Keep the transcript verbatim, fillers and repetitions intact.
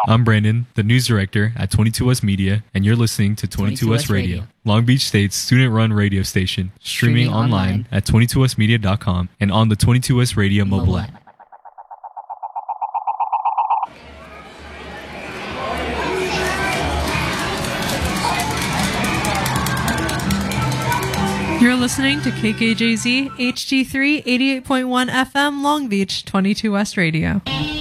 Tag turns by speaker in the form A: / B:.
A: I'm Brandon, the news director at twenty-two West Media, and you're listening to twenty-two West Radio, Radio, Long Beach State's student-run radio station, streaming, streaming online, online at twenty-two west media dot com and on the twenty-two West Radio mobile, mobile app.
B: You're listening to K K J Z H D three eighty-eight point one F M Long Beach, twenty-two West Radio.